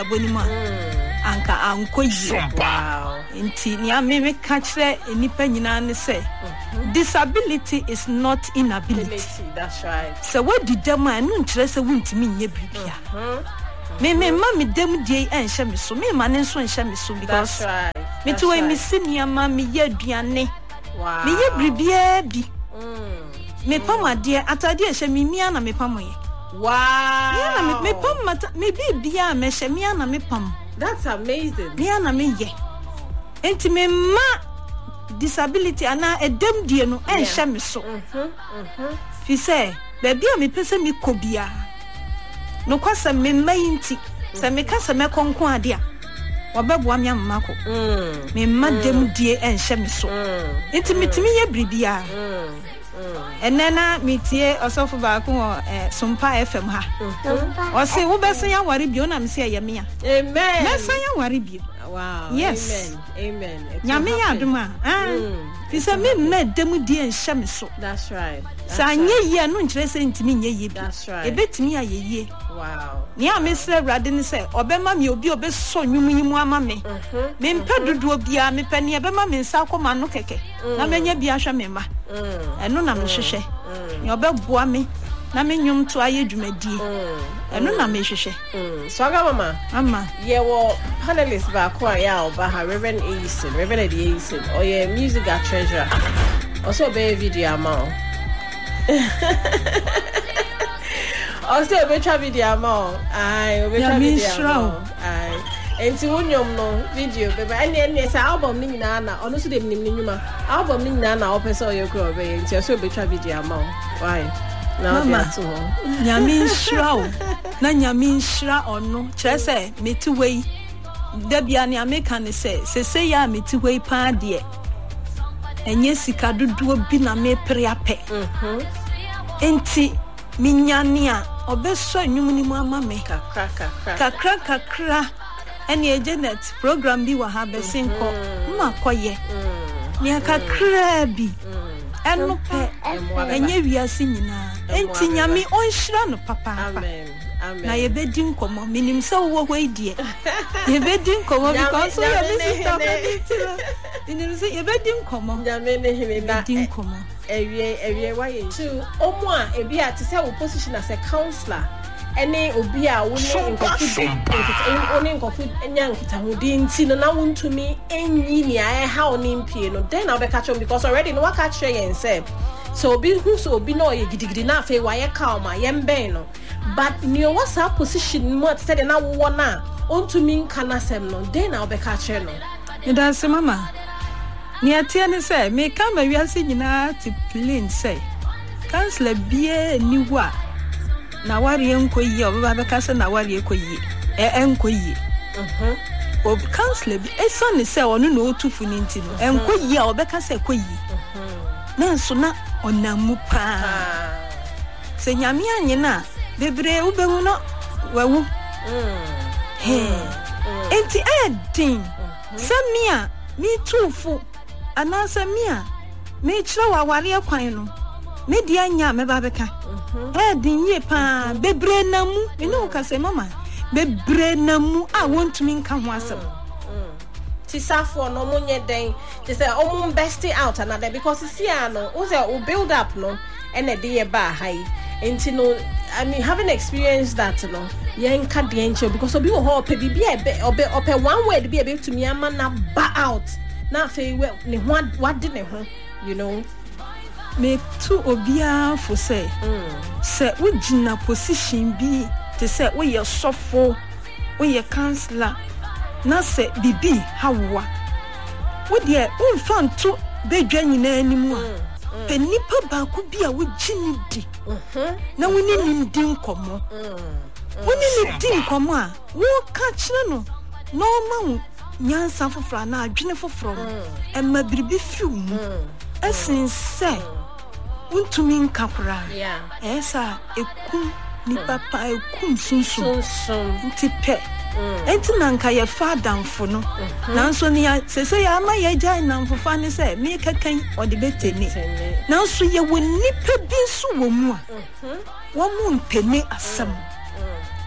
abonima anka ankoyi nti ni ameme ka kire enipa nyina ne say disability is not inability. That's right. So what did them no nkire say wuntimi nye bibia me ma dem die enhye me so me ma ne so enhye me so because that's right. Me to me senior ma me ye aduane me ye bribia bi me pam ade atade enhye me mia na me pam ye wow yeah na me pam mata me bibia me hye mia na me pam. That's amazing. Mia na me ye enti me ma disability ana edem die no enhye me so fi say baby a me pese me kobia no kwasa me mayinti se me kasa me konko ade a wababo am yamako me madem die enhye me so enti mitimi ye bribia enena mitie osofo ba ko Sumpa FM ha o se wo besan ya ware bio na me se ye me amen besan ya ware bio. Wow. Yes. Amen. Nyame ya aduma. Fisa me medem die enhye me so. That's right. Sa nye ye no nkire se ntimi nye ye bi. That's right. Ebetimi ayeye. Wow. Ni amesre awrade ne se obema me obi obeso nwumyimu ama me. Me mpedudu obia me pani ebema me nsa akoma no keke. Na menya bia hwe me ma. Eno na me hwehwe. Ni obeboa me na me nwum to aye dwumadie. Eno na me hwehwe. So mama. Ama. Ye wo panelist ba ko ya oba ha Reverend Eddie Eason or ye music at treasure. Also be video amount. Also be video amount. Ai be video amount. Ai enti wonyom no video be ene say album ni nyina na ono so dem nim nyuma album ni nyina na opese o ye kro be enti also be video amount. Why? Now Mama, nyame nshira na nyame nshira ono kire se meti wei da bia ne ameka ne se ya meti wei pa de enye sika dodo bi na me preape enti minyane a obeso nwum ni mu ama me kakra ene Janet program bi wa ha besinko ma koye ne kakra bi eno pe enye wiase nyina enti nyame onhira no papa. Amen. Na yebedi nkomo minim se wo hwe die yebedi nkomo because so your sister minim se yebedi nkomo nyame ne hime na yebedi nkomo ewie waye to omo a ebi a te se wo position as a counselor ene obi a wo ne nkofu enya nkita hodi nti no na wontumi enyi ni aye ha oni mpie no then na obeka chom because already no waka kire yen se so obi hu so obi no ye gidigidi na afa wa ye calma ye mben no but ni o wasa position mo te say na wo na ontumi nka na sem no then na obeka kire no e da se mama ni atia ni say me ka ma wiase nyina ti plain say counselor bie ni wa na wari enkoyi obaba beka se na wari ekoyi enkoyi o counselor bi eso ni say onu na otufu ni nti no enkoyi a obeka se ekoyi na so na onamu pa se nyame anyina bebre ubehu no wawu enti edin samia mi tufu ana samia me kire wa ware akwan no me dia nya me ba beka edin ye pa bebre namu ino ka se mama bebre namu a wontumi nka ho asem tisafo no munye den they say omun best out another because see no o say o build up no and e dey ba high enti no I mean having experienced that no yen ka de enche because obi wo ho pe bibia ope one word be able to me ama na ba out na fe ne ho wade ne ho you know me tu obia for say we gina position bi te say we ye sofo we ye counselor na se bibi hawa wo de unfa nto bedwa nyina animu a penipa ba ku bi a wo gini di na woni nim di nkomo woni ni di nkomo a wo ka kire no no ma nyansa foforo na adwene foforo emma biribi fium esinse untumi nkakura esa ekum ni papa ekum sunsun ntipe enti nanka ye fadanfo no nanso ni sese ya ama ye gya nanfofa ne se me kakan ode beteni nanso ye woni pe bi nso wo mu a wo mu mpene asem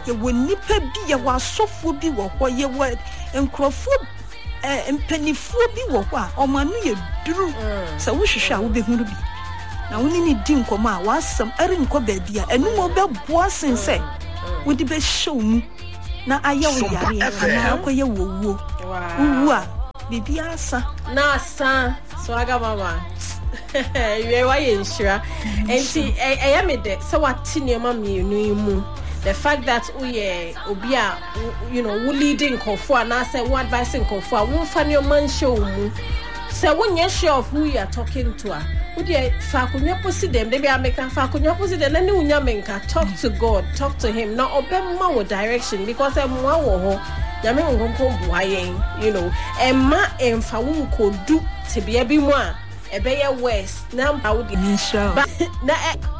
ye wonipa bi ye wasofo bi wo ho ye wo enkrofo empanifo bi wo ho a omanu ye duru sa wo hwehwe a wo behunu bi na woni ni di nkoma a wasam eri nkọ ba bia enu mo be boa sense wo di be show mu na aye wo yare na akoye wo wo a bibi asa na asa so aga mama you why insure enti ayamede so wati niema mienu mu the fact that we obia you know we leading konfo na say we advising konfo we fa ne man show mu say when you sure of who you are talking to we dey fa kunyo posi dem dey be ameka fa kunyo posi dem na ne unya menka talk to God, talk to him na obemma wo direction because emwa wo ho nyame ngonko buayen you know emma emfa wo nkodu tebia bi mu a ebeye west na awudi na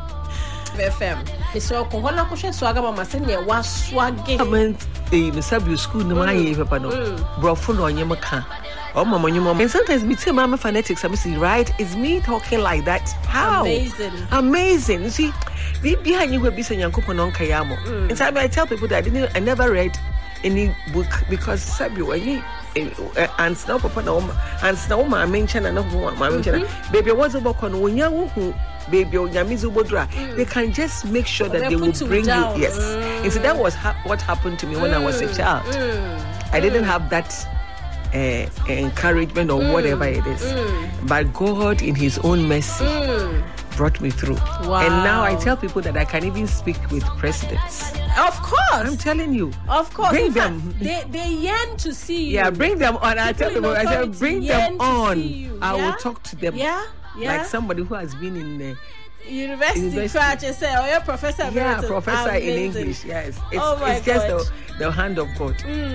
FM so ko hola ko hwe so aga mama se ne wa swage Misabu school no my papa no brofo no onye maka oh mama nyumo and sometimes me tell mama phonetics I'm saying right is me talking like that how amazing you see behind you will be saying yankopon on kayamo and so I tell people that I never read any book because sabi when and now papa na and now ma mention and no ma mention baby what's about on wonya wo baby onyamizu bodra they can just make sure that they will bring you yes and so that was what happened to me when I was a child I didn't have that encouragement or whatever it is but God in his own mercy brought me through. Wow. And now I tell people that I can even speak with presidents. Of course. I'm telling you. Of course. Bring them. They yearn to see you. Yeah, bring them on. I tell people, I say, bring them on. I will talk to them. Yeah. Like somebody who has been in the university. Say, or your professor. Yeah, professor in English. Yes. It's just the hand of God.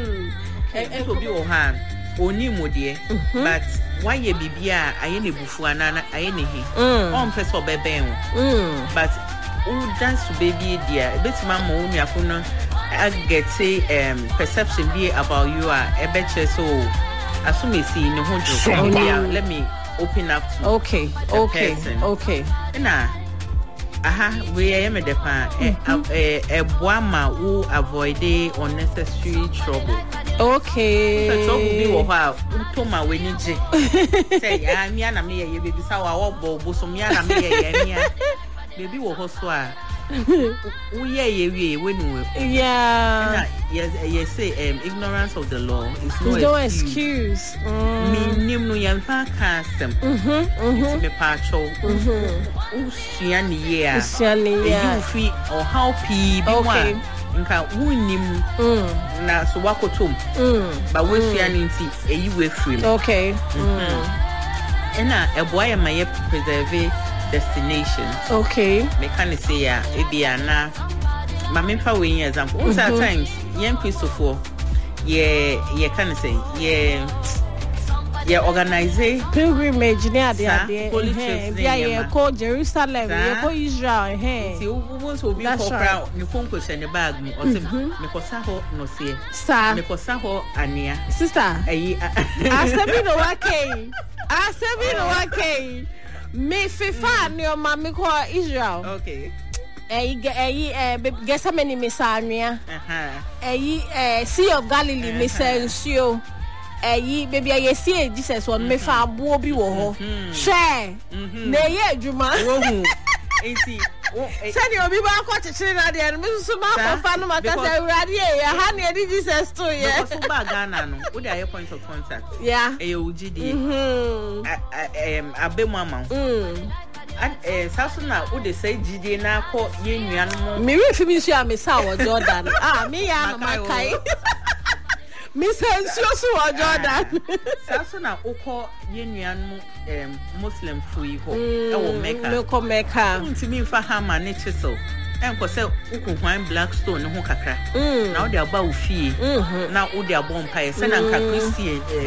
It will be your hand. Only modie, but why ye bibia ayene bufuana ayene he on person bebe but who dance to baby dear betima mo mi akono I get perception be about you are a better so assume see no hundred let me open up to okay na we am the pa a boama who avoid unnecessary trouble. Okay. So trouble be wo to ma we ni je. Say ya mi ana me ye baby sa wa wo so mi ana me ye baby wo ho so a we when yeah. Yes say ignorance of the law is no excuse. Me nim no yan fa custom. It's me pa cho. Usua ni ye you free or how people nka wunim na so wakotom ba we sua ni nti eyi we free okay ena eboya my preserve destinations okay me can say ya ebia na ma me fa we example sometimes young Christopher ye can say organize pilgrimage near there yeah ko Jerusalem yeah ko Israel ti wo so bi ko kra ni phone ko send bag mu o se me ko sa ho no se sir me ko sa ho ania sister ayi asebi no wake me fifa ni o ma me ko Israel okay get so many misania Sea of Galilee misensio baby I see Jesus on me fa abo bi wo ho share na ye adwuma enti said you be ba ko chichiri na de me so ma ko fa no maka say urade ya ha na di Jesus to ye so ba Ghana no wo dey point of contact yeah ugd abemu amount Sasuna wo dey say gd na ko ye nuanu me refi mi so am sa wo Jordan me ya no makai Miss Hensiosu or Jordan. Sasuna oko ye nuanu Muslim free ho e wo Mecca. Loko Mecca. Ntimi fa hammer ne chisel. Enko say uku hwan Blackstone ho kakra. Na wo dey aba wo fie. Na wo dey abon pae se na nka Christian